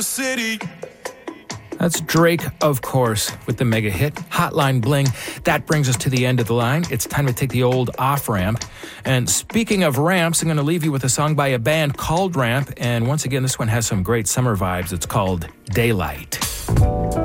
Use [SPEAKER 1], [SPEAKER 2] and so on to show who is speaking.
[SPEAKER 1] City.
[SPEAKER 2] That's Drake, of course, with the mega hit, Hotline Bling. That brings us to the end of the line. It's time to take the old off-ramp. And speaking of ramps, I'm going to leave you with a song by a band called Ramp. And once again, this one has some great summer vibes. It's called Daylight.